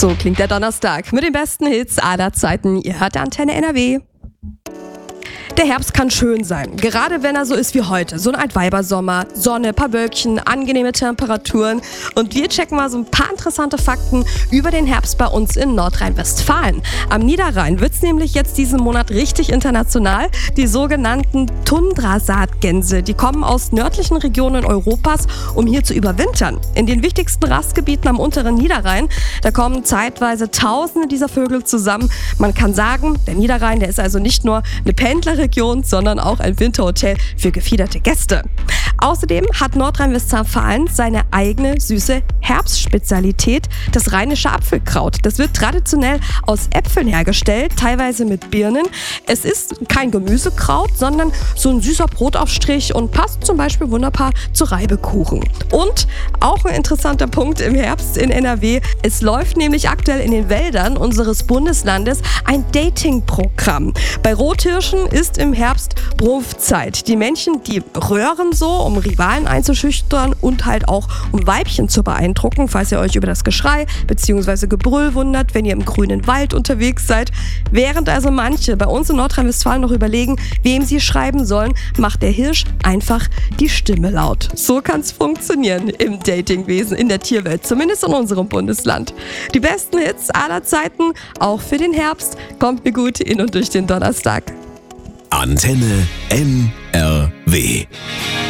So klingt der Donnerstag mit den besten Hits aller Zeiten. Ihr hört Antenne NRW. Der Herbst kann schön sein, gerade wenn er so ist wie heute. So ein Altweibersommer, Sonne, paar Wölkchen, angenehme Temperaturen. Und wir checken mal so ein paar interessante Fakten über den Herbst bei uns in Nordrhein-Westfalen. Am Niederrhein wird's nämlich jetzt diesen Monat richtig international. Die sogenannten Tundrasaatgänse, die kommen aus nördlichen Regionen Europas, um hier zu überwintern. In den wichtigsten Rastgebieten am unteren Niederrhein, da kommen zeitweise Tausende dieser Vögel zusammen. Man kann sagen, der Niederrhein, der ist also nicht nur eine Pendlerregion, sondern auch ein Winterhotel für gefiederte Gäste. Außerdem hat Nordrhein-Westfalen seine eigene süße Herbstspezialität, das rheinische Apfelkraut. Das wird traditionell aus Äpfeln hergestellt, teilweise mit Birnen. Es ist kein Gemüsekraut, sondern so ein süßer Brotaufstrich und passt zum Beispiel wunderbar zu Reibekuchen. Und auch ein interessanter Punkt im Herbst in NRW. Es läuft nämlich aktuell in den Wäldern unseres Bundeslandes ein Dating-Programm. Bei Rothirschen ist im Herbst Brunftzeit. Die Männchen, die röhren so, um Rivalen einzuschüchtern und halt auch um Weibchen zu beeindrucken, falls ihr euch über das Geschrei bzw. Gebrüll wundert, wenn ihr im grünen Wald unterwegs seid. Während also manche bei uns in Nordrhein-Westfalen noch überlegen, wem sie schreiben sollen, macht der Hirsch einfach die Stimme laut. So kann es funktionieren im Datingwesen, in der Tierwelt, zumindest in unserem Bundesland. Die besten Hits aller Zeiten, auch für den Herbst, kommt mir gut in und durch den Donnerstag. Antenne NRW.